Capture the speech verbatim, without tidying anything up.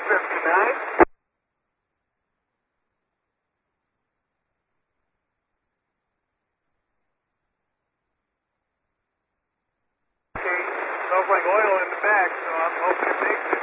fifty-nine. Okay, smells like oil in the back, so I'm hoping it makes it.